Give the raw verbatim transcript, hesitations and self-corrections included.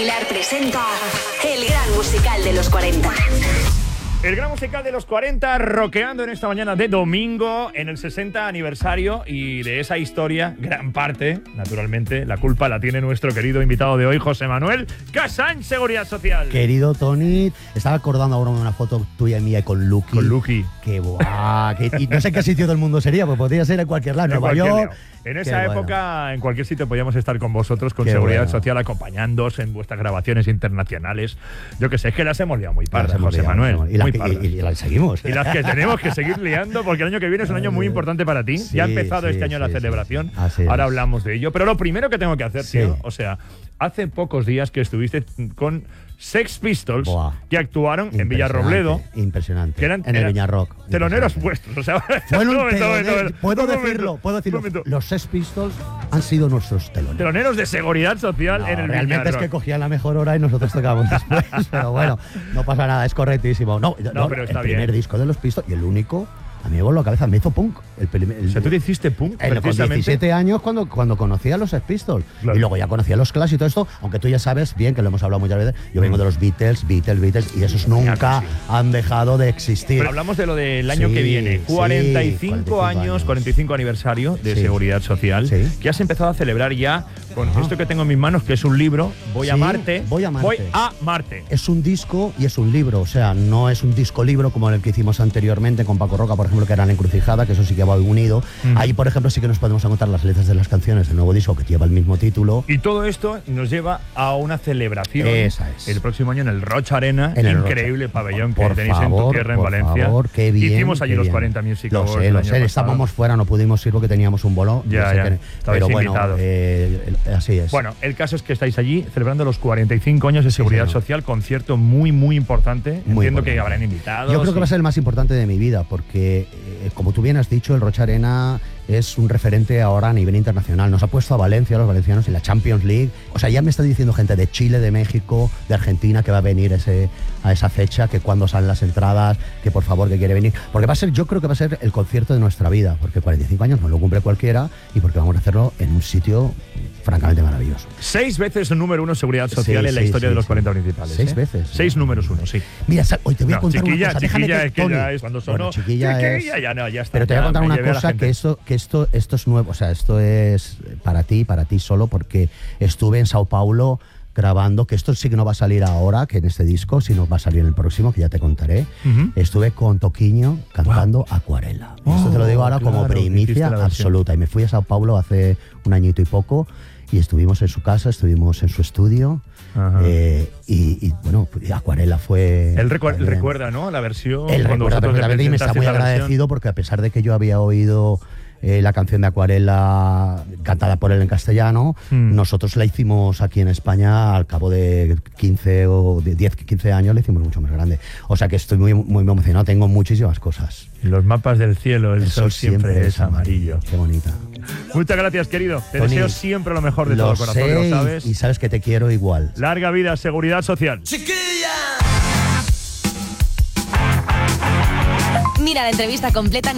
Aguilar presenta el gran musical de los cuarenta. El gran musical de los cuarenta, rockeando en esta mañana de domingo, en el sesenta aniversario, y de esa historia, gran parte, naturalmente, la culpa la tiene nuestro querido invitado de hoy, José Manuel Casany, Seguridad Social. Querido Tony, estaba acordando ahora de una foto tuya y mía con Lucky. Con Lucky. Que buah, que, y no sé en qué sitio del mundo sería, pues podría ser en cualquier lado, en Nueva York. En esa Qué época, bueno, en cualquier sitio podíamos estar con vosotros, con Qué Seguridad bueno. Social, acompañándoos en vuestras grabaciones internacionales. Yo que sé, es que las hemos liado muy pardas, hemos José liado, Manuel. y, las muy que, pardas. y, y las seguimos. Y las que tenemos que seguir liando, porque el año que viene es un año muy importante para ti. Sí, ya ha empezado sí, este año sí, la sí, celebración. sí. Así Ahora es. hablamos de ello. Pero lo primero que tengo que hacer, Sí. tío, o sea, hace pocos días que estuviste con Sex Pistols, Buah. que actuaron en Villarrobledo. Impresionante. Que eran, en el eran Viñarrock. Teloneros vuestros. O sea, Bueno, un momento, telone- momento, momento, puedo un momento, decirlo, puedo decirlo. un momento. Los Sex Pistols han sido nuestros teloneros. Teloneros de Seguridad Social No, en el realmente es Viñarrock. que cogían la mejor hora y nosotros tocábamos después, pero bueno, no pasa nada, es correctísimo. No, no, pero el está primer bien. disco de los Pistols y el único, a mí me voló la cabeza, me hizo punk. El, primer- el, O sea, tú te hiciste punk, el- con precisamente. diecisiete años cuando, cuando conocía a los Sex Pistols. Claro. Y luego ya conocía los Clash y todo esto, aunque tú ya sabes bien, que lo hemos hablado muchas veces, yo vengo de los Beatles, Beatles, Beatles, y esos nunca sí. han dejado de existir. Pero hablamos de lo del año Sí, que viene. sí, cuarenta y cinco cuarenta y cinco años, años. cuarenta y cinco aniversario de Sí. Seguridad Social, Sí. que has empezado a celebrar ya con Ajá. esto que tengo en mis manos, que es un libro, Voy a Sí, Marte. Voy a Marte. Voy a Marte. Es un disco y es un libro, o sea, no es un disco-libro como el que hicimos anteriormente con Paco Roca, por ejemplo, que era La Encrucijada, que eso sí que va unido. Mm. Ahí, por ejemplo, sí que nos podemos encontrar las letras de las canciones del nuevo disco que lleva el mismo título. Y todo esto nos lleva a una celebración Esa es. el próximo año en el Rocha Arena, En el increíble Rocha. pabellón que Por tenéis en tu favor, tierra, en por Valencia. favor, qué bien, Hicimos allí qué los bien. cuarenta Music Lo Awards sé, el lo año sé, pasado. estábamos fuera, no pudimos ir porque teníamos un bolo. Ya, sé ya, que- estabais pero bueno, invitados. eh, así es. Bueno, el caso es que estáis allí celebrando los cuarenta y cinco años de Seguridad señor. Social, concierto muy, muy importante. Muy Entiendo importante. que habrán invitados. Yo creo que y- va a ser el más importante de mi vida, porque, eh, como tú bien has dicho, el Rocha Arena es un referente ahora a nivel internacional. Nos ha puesto a Valencia, a los valencianos, en la Champions League. O sea, ya me está diciendo gente de Chile, de México, de Argentina, que va a venir ese, a esa fecha, que cuando salen las entradas, que por favor, que quiere venir. Porque va a ser, yo creo que va a ser el concierto de nuestra vida, porque cuarenta y cinco años no lo cumple cualquiera y porque vamos a hacerlo en un sitio francamente maravilloso. Seis veces un número uno Seguridad Social Sí, en la sí, historia sí, de los sí. cuarenta principales. Seis ¿eh? veces. Seis números uno, sí. Mira, sa- hoy te voy a No, contar chiquilla, una cosa. Déjame chiquilla, que, es que Tony, ya es cuando sonó. bueno, chiquilla chiquilla, es- ya no, ya está. Pero te voy a ya contar me una llevé a la cosa, gente. que esto, que esto, esto es nuevo, o sea, esto es para ti, para ti solo, porque estuve en Sao Paulo grabando, que esto sí que no va a salir ahora, que en este disco, sino va a salir en el próximo, que ya te contaré. Ujú. Estuve con Toquiño cantando Acuarela. Oh, esto te lo digo ahora claro, como que hiciste primicia la versión. absoluta. Y me fui a Sao Paulo hace un añito y poco, y estuvimos en su casa, estuvimos en su estudio, Ajá. eh, y, y, bueno, Acuarela fue... Él, recu- él también- recuerda, ¿no? La versión. él cuando recuerda vosotros le perfectamente y me está presentasteis muy la versión. agradecido porque a pesar de que yo había oído eh, la canción de Acuarela cantada por él en castellano, Mm. nosotros la hicimos aquí en España al cabo de quince o de diez, quince años, la hicimos mucho más grande. O sea que estoy muy, muy emocionado, tengo muchísimas cosas. En los mapas del cielo, el, sol siempre, es amarillo. Qué bonita. Muchas gracias, querido. Te Tony, deseo siempre lo mejor de todo Lo el corazón, sé lo y- sabes. y sabes que te quiero igual. Larga vida, Seguridad Social. Mira la entrevista completa